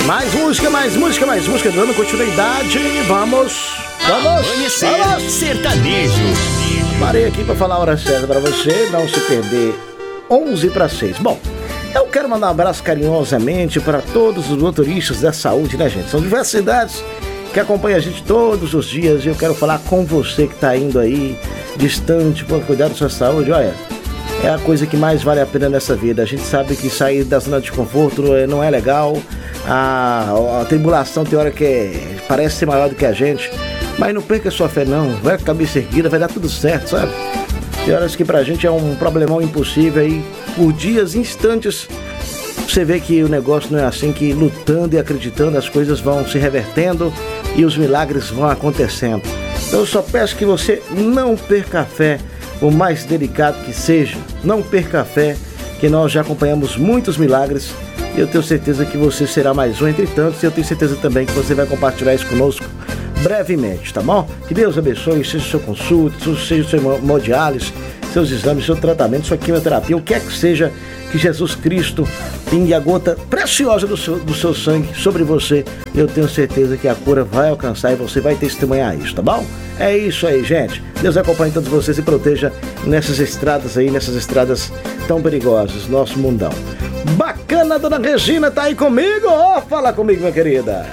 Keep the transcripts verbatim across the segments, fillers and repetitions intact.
Mais música, mais música, mais música, dando continuidade. Vamos, vamos, Amanhecer vamos. Sertanejo. Parei aqui pra falar a hora certa pra você, não se perder. onze para seis. Bom, eu quero mandar um abraço carinhosamente para todos os motoristas da saúde, né, gente? São diversas cidades que acompanham a gente todos os dias e eu quero falar com você que tá indo aí distante para cuidar da sua saúde. Olha, é a coisa que mais vale a pena nessa vida. A gente sabe que sair da zona de conforto não é legal. A, a tribulação tem hora que é, parece ser maior do que a gente, mas não perca sua fé não. Vai com a cabeça erguida, vai dar tudo certo, sabe? Tem horas que pra gente é um problemão impossível aí, por dias, instantes, você vê que o negócio não é assim, que lutando e acreditando as coisas vão se revertendo e os milagres vão acontecendo. Então eu só peço que você não perca a fé, por mais delicado que seja, não perca a fé, que nós já acompanhamos muitos milagres e eu tenho certeza que você será mais um entre tantos e eu tenho certeza também que você vai compartilhar isso conosco brevemente, tá bom? Que Deus abençoe, seja o seu consulta, seja o seu hemodiálise, seus exames, seu tratamento, sua quimioterapia, o que é que seja, que Jesus Cristo pingue a gota preciosa do seu, do seu sangue sobre você. Eu tenho certeza que a cura vai alcançar e você vai testemunhar isso, tá bom? É isso aí, gente. Deus acompanhe todos vocês e proteja nessas estradas aí, nessas estradas tão perigosas, nosso mundão. Bacana, dona Regina, tá aí comigo? Oh, fala comigo, minha querida.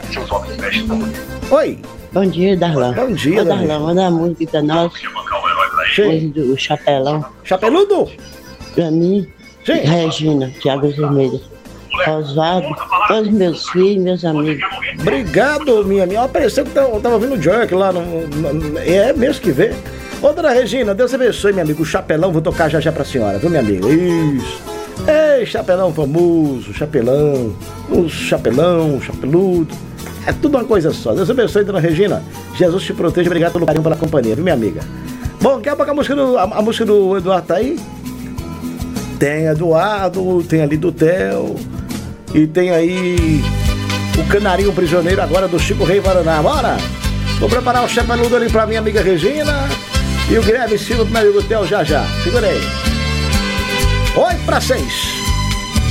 Oi. Bom dia, Darlan. Bom dia, Ô, Darlan, manda a música nossa. Sim. Do Chapelão. Chapeludo? Pra mim, Sim. Regina, Thiago Vermelho. Oswaldo, todos meus filhos, meus amigos. Obrigado, minha amiga. Pareceu que eu tava ouvindo o Jerk lá no, no. É mesmo que vê. Ô, dona Regina, Deus abençoe, minha amiga. O Chapelão, vou tocar já já pra senhora, viu, minha amiga? Isso. Ei, Chapelão famoso, Chapelão. O Chapelão, Chapeludo. É tudo uma coisa só. Deus abençoe, dona Regina. Jesus te proteja. Obrigado pelo carinho, pela companhia, viu, minha amiga? Bom, quer a música do, a, a música do Eduardo tá aí? Tem Eduardo, tem ali do Theo. E tem aí o Canarinho Prisioneiro agora do Chico Rei Paraná. Bora! Vou preparar o chapeludo ali pra minha amiga Regina. E o Guilherme Silva pro meu amigo Theo já já. Segura aí. Oito para seis.